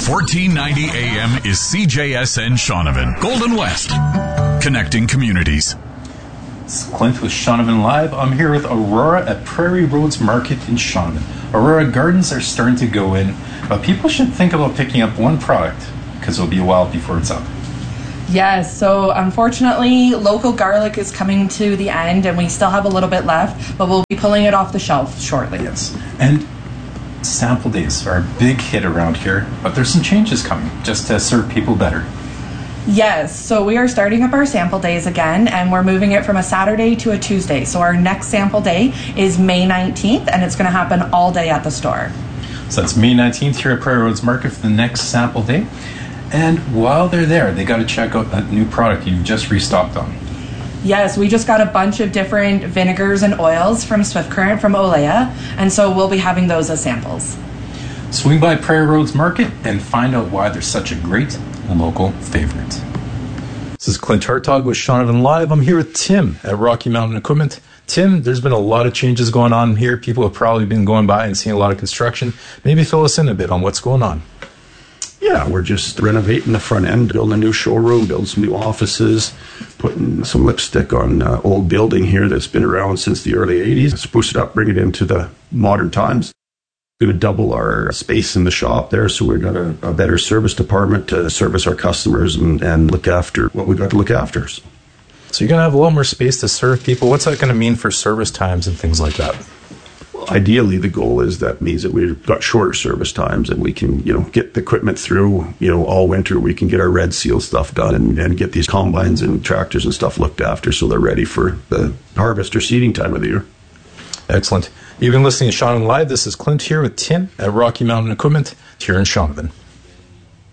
1490 AM is CJSN Shaunavon, Golden West, connecting communities. It's Clint with Shaunavon Live. I'm here with Aurora at Prairie Roads Market in Shaunavon. Aurora, gardens are starting to go in, but people should think about picking up one product because it'll be a while before it's up. Yes, so unfortunately, local garlic is coming to the end and we still have a little bit left, but we'll be pulling it off the shelf shortly. Yes, and sample days are a big hit around here, but there's some changes coming just to serve people better. Yes, so we are starting up our sample days again, and we're moving it from a Saturday to a Tuesday. So our next sample day is May 19th, and it's going to happen all day at the store. So that's May 19th here at Prairie Roads Market for the next sample day. And while they're there, they got to check out that new product you've just restocked on. Yes, we just got a bunch of different vinegars and oils from Swift Current from Olea, and so we'll be having those as samples. Swing by Prairie Roads Market and find out why they're such a great local favorite. This is Clint Hartog with Shaunavon Live. I'm here with Tim at Rocky Mountain Equipment. Tim, there's been a lot of changes going on here. People have probably been going by and seeing a lot of construction. Maybe fill us in a bit on what's going on. Yeah, we're just renovating the front end, building a new showroom, building some new offices, putting some lipstick on an old building here that's been around since the early 80s. Spruce it up, bring it into the modern times. We're going to double our space in the shop there, so we've got a better service department to service our customers and look after what we've got to look after. So you're going to have a lot more space to serve people. What's that going to mean for service times and things like that? Ideally, the goal is that means that we've got shorter service times and we can, get the equipment through, all winter. We can get our red seal stuff done and get these combines and tractors and stuff looked after so they're ready for the harvest or seeding time of the year. Excellent. You've been listening to Shaunavon Live. This is Clint here with Tim at Rocky Mountain Equipment here in Shaunavon.